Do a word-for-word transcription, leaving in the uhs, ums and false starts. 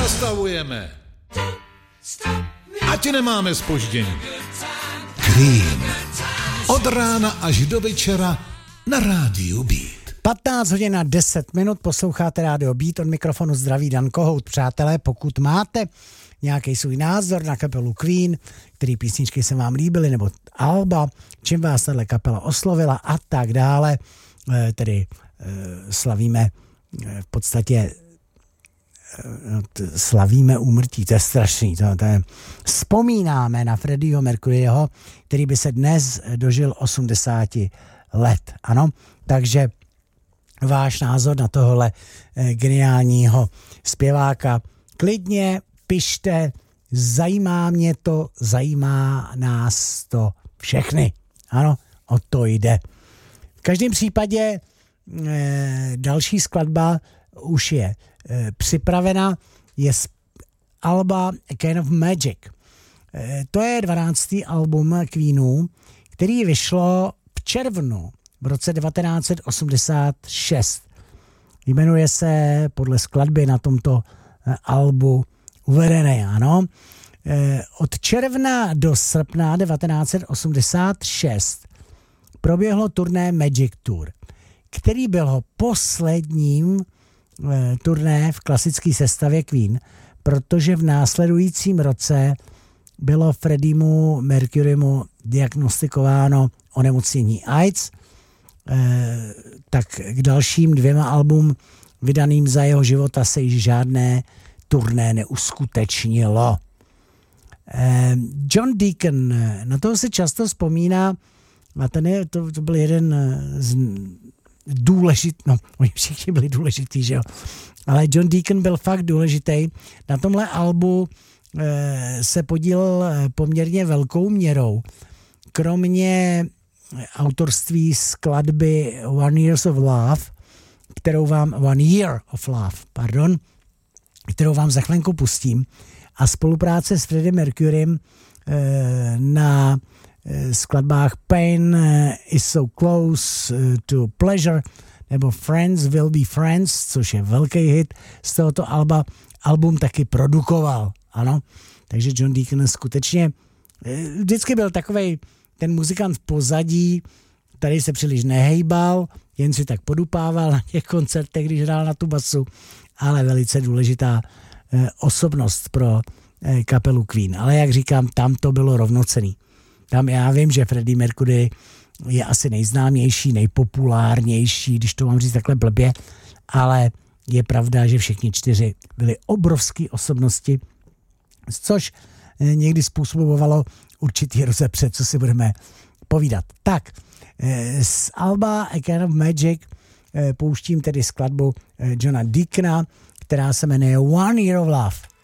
zastavujeme. Ať nemáme zpoždění. Cream. Od rána až do večera na rádiu Beat. patnáct hodin a deset minut posloucháte rádio Beat, od mikrofonu zdraví Dan Kohout. Přátelé, pokud máte nějaký svůj názor na kapelu Queen, který písničky se vám líbily, nebo alba, čím vás tato kapela oslovila a tak dále, tedy slavíme v podstatě slavíme úmrtí, to je strašný, to, to je, vzpomínáme na Freddieho Mercuryho, který by se dnes dožil osmdesát let, ano, takže váš názor na tohle geniálního zpěváka klidně pište, zajímá mě to, zajímá nás to všechny, ano, o to jde. V každém případě e, další skladba už je e, připravena, je z alba A Kind of Magic. E, to je dvanáctý album Queenů, který vyšlo v červnu v roce devatenáct set osmdesát šest. Jmenuje se podle skladby na tomto e, albu uvedené, ano. E, od června do srpna devatenáct set osmdesát šest proběhlo turné Magic Tour, který byl posledním e, turné v klasické sestavě Queen, protože v následujícím roce bylo Freddímu Mercurymu diagnostikováno onemocnění AIDS, e, tak k dalším dvěma album vydaným za jeho života se již žádné turné neuskutečnilo. E, John Deacon, na toho se často vzpomíná, a ten je, to, to byl jeden z důležitý, no, oni všichni byli důležitý, že jo, ale John Deacon byl fakt důležitý. Na tomhle albu e, se podílel poměrně velkou měrou. Kromě autorství skladby One Years of Love, kterou vám, One Year of Love, pardon, kterou vám za chvilku pustím, a spolupráce s Freddie Mercurym e, na skladbách Pain is so close to pleasure nebo Friends will be friends, což je velký hit z tohoto alba. Album taky produkoval, ano. Takže John Deacon skutečně vždycky byl takovej ten muzikant v pozadí, tady se příliš nehejbal, jen si tak podupával na těch koncertech, když hrál na tu basu, ale velice důležitá osobnost pro kapelu Queen. Ale jak říkám, tam to bylo rovnocenný. Tam já vím, že Freddie Mercury je asi nejznámější, nejpopulárnější, když to mám říct takhle blbě, ale je pravda, že všichni čtyři byli obrovský osobnosti, což někdy způsobovalo určitý rozepřed, co si budeme povídat. Tak, z alba A Kind of Magic pouštím tedy skladbu Johna Deacona, která se jmenuje One Year of Love.